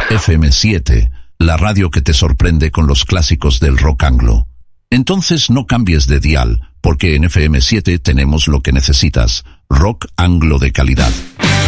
FM7, la radio que te sorprende con los clásicos del rock anglo. Entonces no cambies de dial, porque en FM7 tenemos lo que necesitas, rock anglo de calidad.